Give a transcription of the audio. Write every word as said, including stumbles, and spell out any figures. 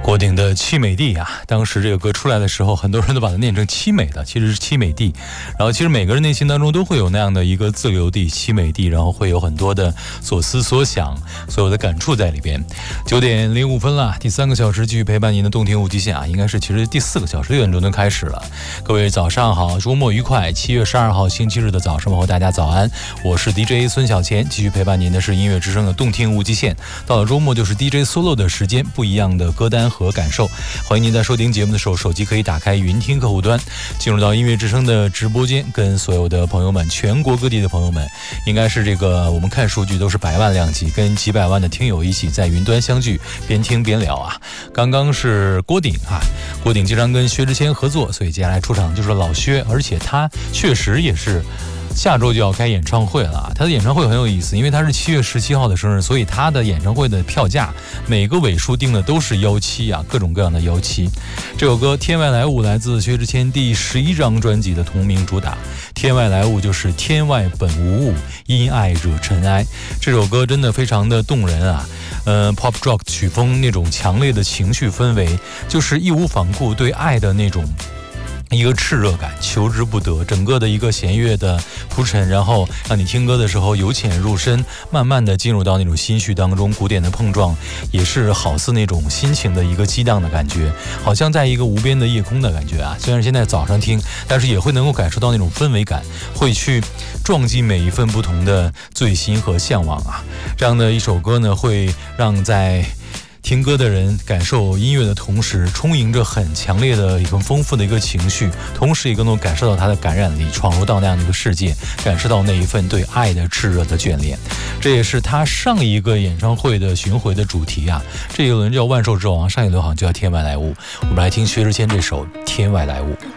郭顶的凄美地啊，当时这个歌出来的时候，很多人都把它念成凄美的，其实是凄美地。然后其实每个人内心当中都会有那样的一个自留地、凄美地，然后会有很多的所思所想、所有的感触在里边。九点零五分了，第三个小时继续陪伴您的动听无极限啊，应该是其实第四个小时六点钟就开始了。各位早上好，周末愉快。七月十二号星期日的早上问候大家早安，我是 D J 孙小钱，继续陪伴您的是音乐之声的动听无极限。到了周末就是 D J solo 的时间，不一样的歌单和感受。欢迎您在收听节目的时候，手机可以打开云听客户端，进入到音乐之声的直播间，跟所有的朋友们，全国各地的朋友们，应该是这个我们看数据都是百万量级，跟几百万的听友一起在云端相聚，边听边聊啊。刚刚是郭顶啊，郭顶经常跟薛之谦合作，所以接下来出场就是老薛，而且他确实也是下周就要开演唱会了。他的演唱会很有意思，因为他是七月十七号的生日，所以他的演唱会的票价每个尾数定的都是幺七啊，各种各样的幺七。这首歌《天外来物》来自薛之谦第十一张专辑的同名主打，《天外来物》就是天外本无物，因爱惹尘埃。这首歌真的非常的动人啊，呃 ，pop rock 曲风那种强烈的情绪氛围，就是义无反顾对爱的那种一个炽热感，求之不得，整个的一个弦乐的铺陈，然后让你听歌的时候由浅入深，慢慢的进入到那种心绪当中，鼓点的碰撞也是好似那种心情的一个激荡的感觉，好像在一个无边的夜空的感觉啊。虽然现在早上听，但是也会能够感受到那种氛围感，会去撞击每一份不同的醉心和向往啊。这样的一首歌呢，会让在听歌的人感受音乐的同时，充盈着很强烈的一个丰富的一个情绪，同时也更能够感受到它的感染力，闯入到那样的一个世界，感受到那一份对爱的炽热的眷恋。这也是他上一个演唱会的巡回的主题啊。这一轮叫万兽之王，上一轮好像就叫天外来物。我们来听薛之谦这首《天外来物》。